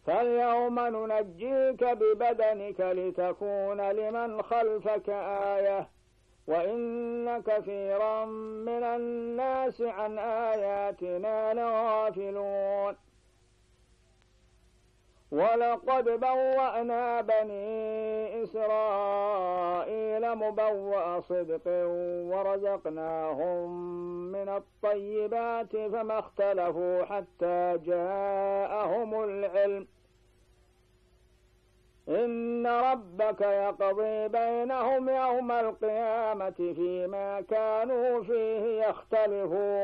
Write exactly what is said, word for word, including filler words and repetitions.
فاليوم ننجيك ببدنك لتكون لمن خلفك آية وإن كثيرا من الناس عن آياتنا لغافلون. ولقد بوأنا بني إسرائيل مبوأ صدق ورزقناهم من الطيبات فما اختلفوا حتى جاءهم العلم إن ربك يقضي بينهم يوم القيامة فيما كانوا فيه يختلفون.